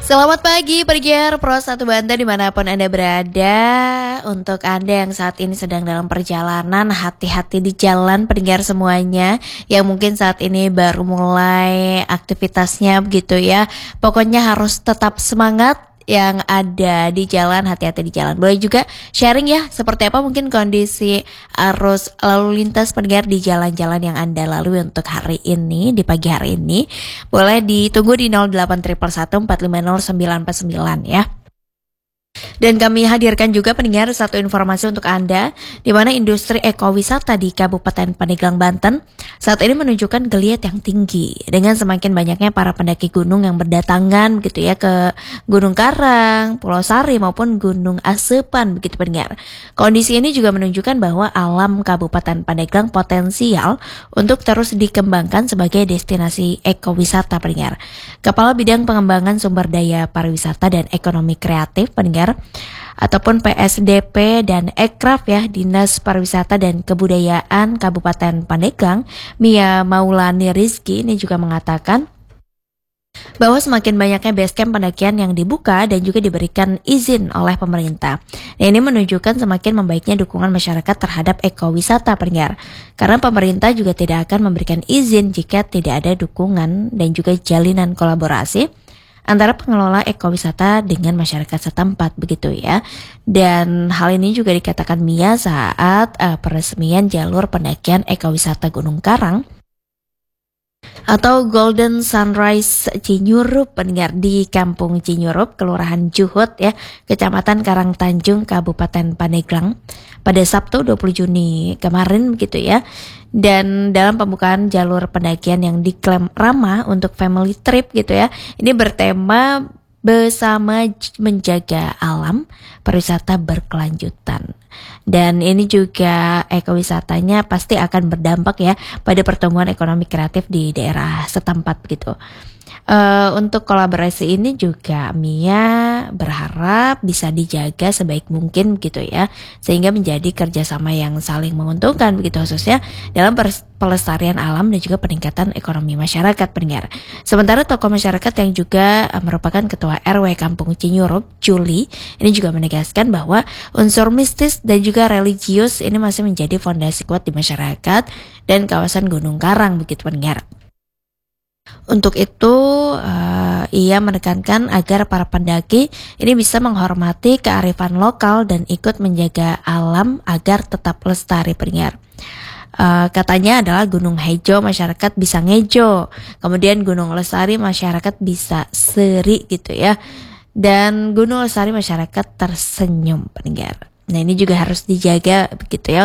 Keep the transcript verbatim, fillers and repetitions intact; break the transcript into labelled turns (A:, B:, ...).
A: Selamat pagi pendengar Pro satu Banten dimanapun Anda berada. Untuk Anda yang saat ini sedang dalam perjalanan, hati-hati di jalan pendengar semuanya. Yang mungkin saat ini baru mulai aktivitasnya begitu ya. Pokoknya harus tetap semangat yang ada di jalan, hati-hati di jalan. Boleh juga sharing ya, seperti apa mungkin kondisi arus lalu lintas pendengar di jalan-jalan yang Anda lalui untuk hari ini, di pagi hari ini. Boleh ditunggu di nol delapan satu satu satu empat lima nol sembilan empat sembilan ya. Dan kami hadirkan juga pendengar satu informasi untuk Anda, di mana industri ekowisata di Kabupaten Pandeglang, Banten saat ini menunjukkan geliat yang tinggi dengan semakin banyaknya para pendaki gunung yang berdatangan gitu ya ke Gunung Karang, Pulau Sari maupun Gunung Asepan begitu pendengar. Kondisi ini juga menunjukkan bahwa alam Kabupaten Pandeglang potensial untuk terus dikembangkan sebagai destinasi ekowisata pendengar. Kepala Bidang Pengembangan Sumber Daya Pariwisata dan Ekonomi Kreatif pendengar ataupun P S D P dan Ekraf ya, Dinas Pariwisata dan Kebudayaan Kabupaten Pandeglang, Mia Maulani Rizky ini juga mengatakan bahwa semakin banyaknya base camp pendakian yang dibuka dan juga diberikan izin oleh pemerintah. Nah, ini menunjukkan semakin membaiknya dukungan masyarakat terhadap ekowisata pendengar. Karena pemerintah juga tidak akan memberikan izin jika tidak ada dukungan dan juga jalinan kolaborasi antara pengelola ekowisata dengan masyarakat setempat begitu ya. Dan hal ini juga dikatakan Mia saat uh, peresmian jalur pendakian ekowisata Gunung Karang atau Golden Sunrise Cinyurup pendengar di Kampung Cinyurup, Kelurahan Juhut ya, Kecamatan Karangtanjung, Kabupaten Pandeglang pada Sabtu dua puluh Juni kemarin begitu ya. Dan dalam pembukaan jalur pendakian yang diklaim ramah untuk family trip gitu ya, ini bertema bersama menjaga alam, pariwisata berkelanjutan. Dan ini juga ekowisatanya pasti akan berdampak ya pada pertumbuhan ekonomi kreatif di daerah setempat gitu. Uh, untuk kolaborasi ini juga Mia berharap bisa dijaga sebaik mungkin gitu ya, sehingga menjadi kerjasama yang saling menguntungkan begitu khususnya dalam pelestarian alam dan juga peningkatan ekonomi masyarakat pendengar. Sementara tokoh masyarakat yang juga uh, merupakan ketua R W Kampung Cinyurup, Juli, ini juga menegaskan bahwa unsur mistis dan juga religius ini masih menjadi fondasi kuat di masyarakat dan kawasan Gunung Karang begitu pendengar. Untuk itu uh, ia menekankan agar para pendaki ini bisa menghormati kearifan lokal dan ikut menjaga alam agar tetap lestari pendengar. Uh, katanya adalah Gunung Hejo masyarakat bisa ngejo, kemudian Gunung Lestari masyarakat bisa seri gitu ya, dan Gunung Lestari masyarakat tersenyum pendengar. Nah ini juga harus dijaga begitu ya